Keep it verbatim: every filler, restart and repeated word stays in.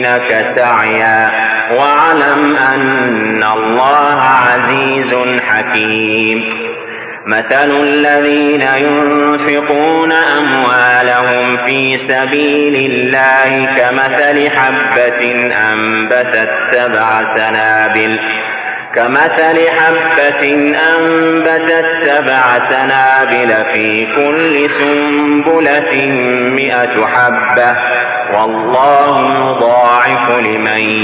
يحسنونك سعيا واعلم أن الله عزيز حكيم. مثل الذين ينفقون أموالهم في سبيل الله كمثل حبة أنبتت سبع سنابل كمثل حبة أنبتت سبع سنابل في كل سنبلة مئة حبة والله يضاعف لمن